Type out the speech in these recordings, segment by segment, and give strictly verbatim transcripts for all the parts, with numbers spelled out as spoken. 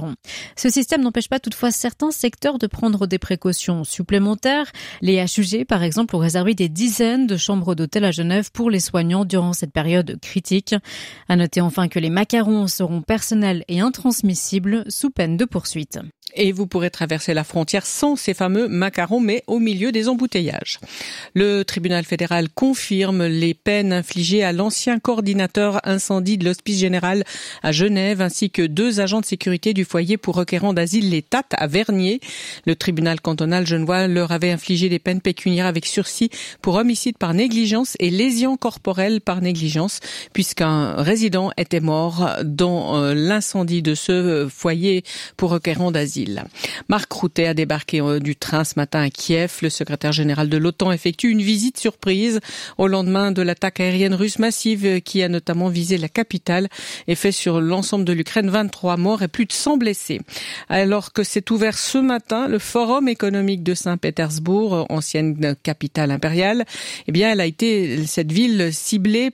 environ. Ce système n'empêche pas toutefois certains secteurs de prendre des précautions supplémentaires. Les H U G, par exemple, ont réservé des dizaines de chambres d'hôtel à Genève pour les soignants durant cette période critique. À noter enfin que les macarons seront personnels et intransmissibles sous peine de poursuite. Et vous pourrez traverser la frontière sans ces fameux macarons, mais au milieu des embouteillages. Le tribunal fédéral confirme les peines infligées à l'ancien coordinateur incendie de l'Hospice Général à Genève, ainsi que deux agents de sécurité du foyer pour requérants d'asile, les T A T, à Vernier. Le tribunal cantonal genevois leur avait infligé des peines pécuniaires avec sursis pour homicide par négligence et lésion corporelle par négligence, puisqu'un résident était mort dans l'incendie de ce foyer pour requérants d'asile. Marc Routet a débarqué du train ce matin à Kiev. Le secrétaire général de l'OTAN effectue une visite surprise au lendemain de l'attaque aérienne russe massive qui a notamment visé la capitale et fait sur l'ensemble de l'Ukraine vingt-trois morts et plus de cent blessés. Alors que s'est ouvert ce matin le Forum économique de Saint-Pétersbourg, ancienne capitale impériale, eh bien, elle a été, cette ville, ciblée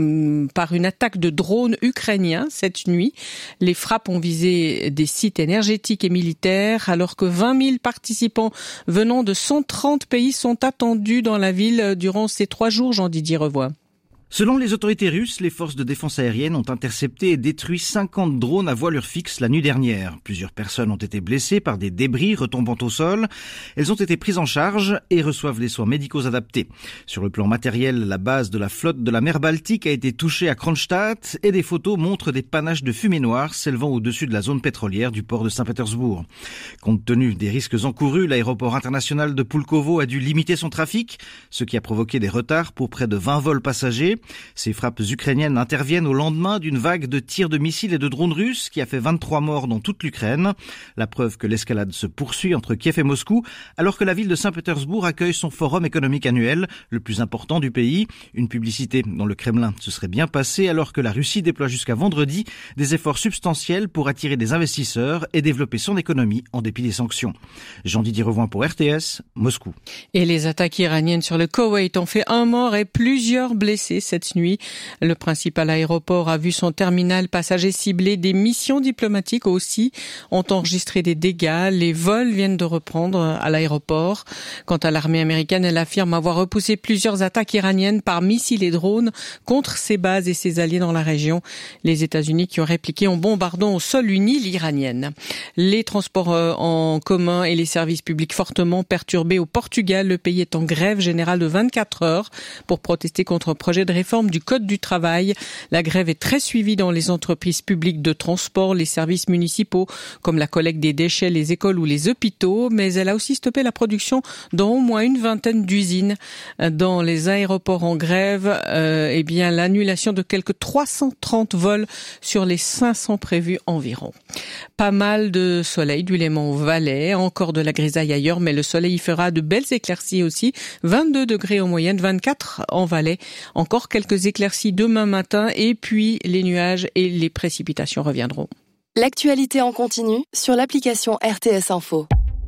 par une attaque de drones ukrainiens cette nuit. Les frappes ont visé des sites énergétiques et militaires, alors que vingt mille participants venant de cent trente pays sont attendus dans la ville durant ces trois jours, Jean-Didier Revoix. Selon les autorités russes, les forces de défense aérienne ont intercepté et détruit cinquante drones à voilure fixe la nuit dernière. Plusieurs personnes ont été blessées par des débris retombant au sol. Elles ont été prises en charge et reçoivent les soins médicaux adaptés. Sur le plan matériel, la base de la flotte de la mer Baltique a été touchée à Kronstadt et des photos montrent des panaches de fumée noire s'élevant au-dessus de la zone pétrolière du port de Saint-Pétersbourg. Compte tenu des risques encourus, l'aéroport international de Pulkovo a dû limiter son trafic, ce qui a provoqué des retards pour près de vingt vols passagers. Ces frappes ukrainiennes interviennent au lendemain d'une vague de tirs de missiles et de drones russes qui a fait vingt-trois morts dans toute l'Ukraine. La preuve que l'escalade se poursuit entre Kiev et Moscou, alors que la ville de Saint-Pétersbourg accueille son forum économique annuel, le plus important du pays. Une publicité dans le Kremlin se serait bien passée alors que la Russie déploie jusqu'à vendredi des efforts substantiels pour attirer des investisseurs et développer son économie en dépit des sanctions. Jean-Didier Revoix pour R T S, Moscou. Et les attaques iraniennes sur le Koweït ont fait un mort et plusieurs blessés cette nuit. Le principal aéroport a vu son terminal passager ciblé. Des missions diplomatiques aussi ont enregistré des dégâts. Les vols viennent de reprendre à l'aéroport. Quant à l'armée américaine, elle affirme avoir repoussé plusieurs attaques iraniennes par missiles et drones contre ses bases et ses alliés dans la région. Les États-Unis qui ont répliqué en bombardant au sol une île iranienne. Les transports en commun et les services publics fortement perturbés au Portugal. Le pays est en grève générale de vingt-quatre heures pour protester contre un projet de réforme du Code du travail. La grève est très suivie dans les entreprises publiques de transport, les services municipaux, comme la collecte des déchets, les écoles ou les hôpitaux, mais elle a aussi stoppé la production dans au moins une vingtaine d'usines. Dans les aéroports en grève, euh, eh bien, l'annulation de quelques trois cent trente vols sur les cinq cents prévus environ. Pas mal de soleil du Léman au Valais, encore de la grisaille ailleurs, mais le soleil y fera de belles éclaircies aussi. vingt-deux degrés en moyenne, vingt-quatre en Valais. Encore quelques éclaircies demain matin et puis les nuages et les précipitations reviendront. L'actualité en continu sur l'application R T S Info.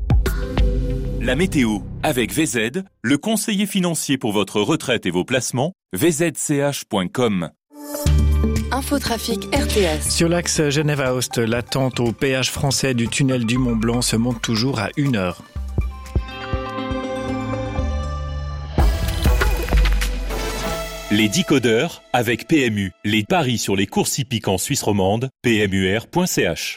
La météo avec V Z, le conseiller financier pour votre retraite et vos placements, v z c h point com. Infotrafic R T S. Sur l'axe Genève-Aoste, l'attente au péage français du tunnel du Mont-Blanc se monte toujours à une heure. Les décodeurs avec P M U. Les paris sur les courses hippiques en Suisse romande, p m u r point c h.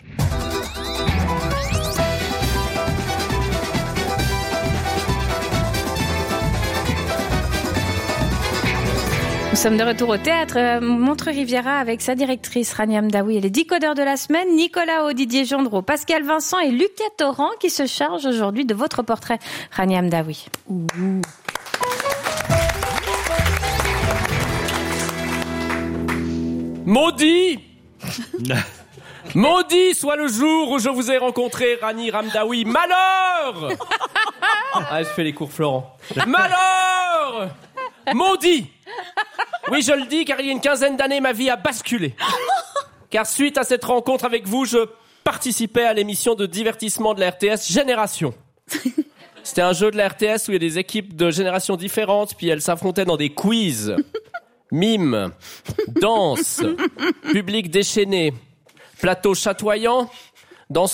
Nous sommes de retour au théâtre Montreux-Riviera avec sa directrice Rania Mdaoui et les décodeurs de la semaine, Nicolas Didier Gendreau, Pascal Vincent et Lucas Torrent qui se chargent aujourd'hui de votre portrait. Rania Mdaoui. Ouh. Maudit Maudit soit le jour où je vous ai rencontré, Rani Ramdaoui. Malheur Ah, je fais les cours Florent. Malheur Maudit Oui, je le dis, car il y a une quinzaine d'années, ma vie a basculé. Car suite à cette rencontre avec vous, je participais à l'émission de divertissement de la R T S Génération. C'était un jeu de la R T S où il y a des équipes de générations différentes, puis elles s'affrontaient dans des quiz. Mime, danse, public déchaîné, plateau chatoyant, danse